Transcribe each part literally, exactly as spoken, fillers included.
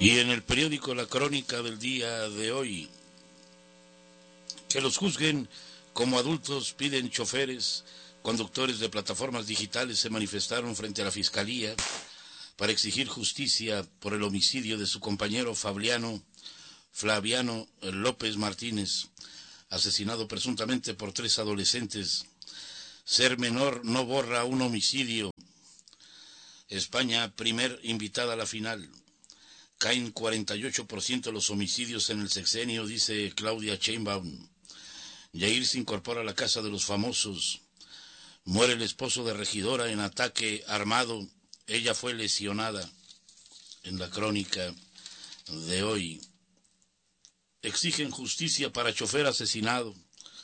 Y en el periódico La Crónica del día de hoy, que los juzguen como adultos, piden choferes. Conductores de plataformas digitales se manifestaron frente a la Fiscalía para exigir justicia por el homicidio de su compañero Fabiano, Flaviano López Martínez, asesinado presuntamente por tres adolescentes. Ser menor no borra un homicidio. España, primer invitada a la final. Caen cuarenta y ocho por ciento los homicidios en el sexenio, dice Claudia Sheinbaum. Yair se incorpora a la casa de los famosos. Muere el esposo de regidora en ataque armado. Ella fue lesionada. En la Crónica de hoy. Exigen justicia para chofer asesinado.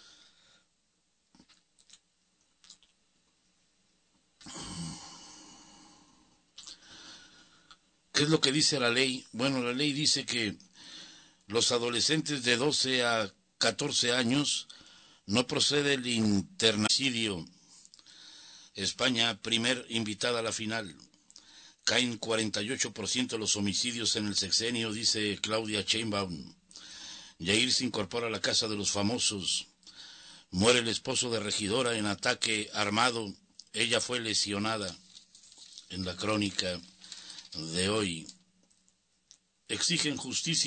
¿Qué es lo que dice la ley? Bueno, la ley dice que los adolescentes de doce a catorce años no procede el internacidio. España, primer invitada a la final. Caen cuarenta y ocho por ciento los homicidios en el sexenio, dice Claudia Sheinbaum. Yair se incorpora a la casa de los famosos. Muere el esposo de regidora en ataque armado. Ella fue lesionada. En la Crónica de hoy. Exigen justicia